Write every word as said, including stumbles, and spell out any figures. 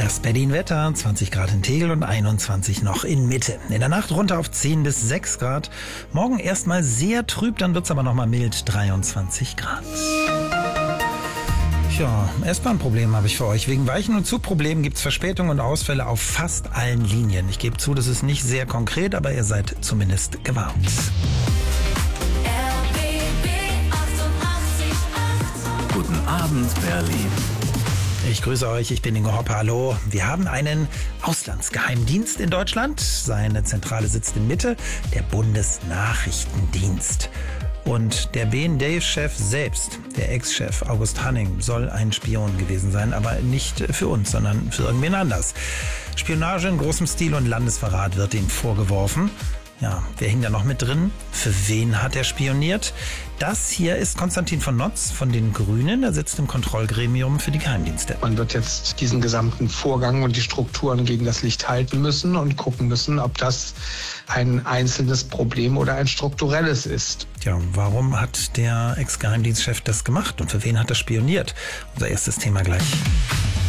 Das Berlin-Wetter, zwanzig Grad in Tegel und einundzwanzig noch in Mitte. In der Nacht runter auf zehn bis sechs Grad. Morgen erstmal sehr trüb, dann wird's aber nochmal mild, dreiundzwanzig Grad. Ja, S-Bahn-Problem habe ich für euch. Wegen Weichen- und Zugproblemen gibt es Verspätungen und Ausfälle auf fast allen Linien. Ich gebe zu, das ist nicht sehr konkret, aber ihr seid zumindest gewarnt. Guten Abend, Berlin. Ich grüße euch, ich bin Ingo Hoppe, hallo. Wir haben einen Auslandsgeheimdienst in Deutschland. Seine Zentrale sitzt in Mitte, der Bundesnachrichtendienst. Und der B N D-Chef selbst, der Ex-Chef August Hanning, soll ein Spion gewesen sein, aber nicht für uns, sondern für irgendwen anders. Spionage in großem Stil und Landesverrat wird ihm vorgeworfen. Ja, wer hing da noch mit drin? Für wen hat er spioniert? Das hier ist Konstantin von Notz von den Grünen. Er sitzt im Kontrollgremium für die Geheimdienste. Man wird jetzt diesen gesamten Vorgang und die Strukturen gegen das Licht halten müssen und gucken müssen, ob das ein einzelnes Problem oder ein strukturelles ist. Tja, warum hat der Ex-Geheimdienstchef das gemacht und für wen hat er spioniert? Unser erstes Thema gleich.